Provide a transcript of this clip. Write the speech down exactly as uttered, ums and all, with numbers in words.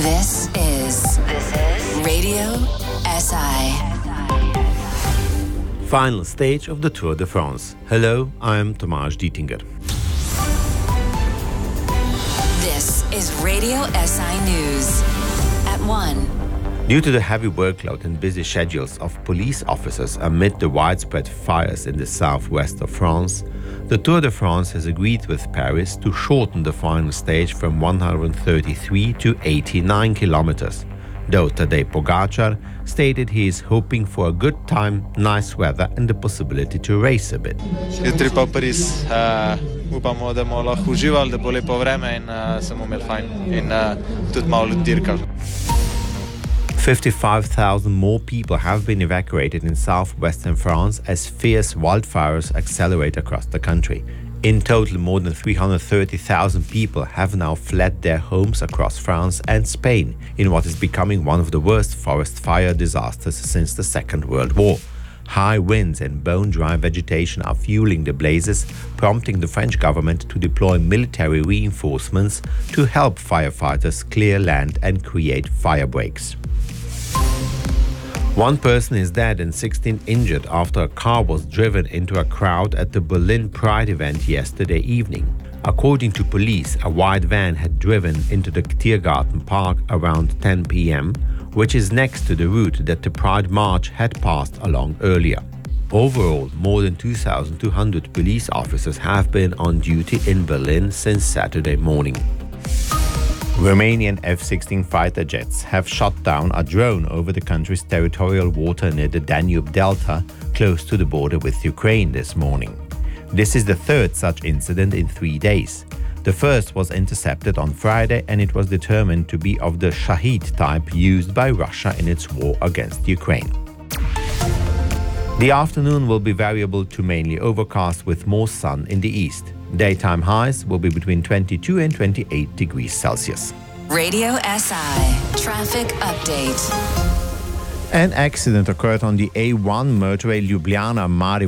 This is this is Radio S I. Final stage of the Tour de France. Hello, I'm Tomasz Dietinger. This is Radio S I News at one. Due to the heavy workload and busy schedules of police officers amid the widespread fires in the southwest of France, the Tour de France has agreed with Paris to shorten the final stage from one hundred thirty-three to eighty-nine kilometers. Though Tadej Pogačar stated he is hoping for a good time, nice weather and the possibility to race a bit. Jutri pa Pariz. Uh, upamo, da bomo lahko uživali, da bo lepo vreme in uh, se bomo imeli fajn in uh, tudi malo dirkali. fifty-five thousand more people have been evacuated in southwestern France as fierce wildfires accelerate across the country. In total, more than three hundred thirty thousand people have now fled their homes across France and Spain in what is becoming one of the worst forest fire disasters since the Second World War. High winds and bone-dry vegetation are fueling the blazes, prompting the French government to deploy military reinforcements to help firefighters clear land and create fire breaks. One person is dead and sixteen injured after a car was driven into a crowd at the Berlin Pride event yesterday evening. According to police, a white van had driven into the Tiergarten Park around ten p.m., which is next to the route that the Pride March had passed along earlier. Overall, more than two thousand two hundred police officers have been on duty in Berlin since Saturday morning. Romanian F sixteen fighter jets have shot down a drone over the country's territorial water near the Danube Delta, close to the border with Ukraine this morning. This is the third such incident in three days. The first was intercepted on Friday and it was determined to be of the Shahed type used by Russia in its war against Ukraine. The afternoon will be variable to mainly overcast with more sun in the east. Daytime highs will be between twenty-two and twenty-eight degrees Celsius. Radio S I traffic update. An accident occurred on the A one motorway Ljubljana-Maribor